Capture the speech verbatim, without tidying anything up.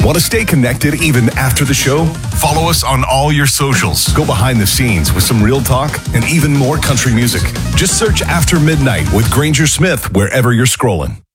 Want to stay connected even after the show? Follow us on all your socials. Go behind the scenes with some real talk and even more country music. Just search After Midnight with Granger Smith wherever you're scrolling.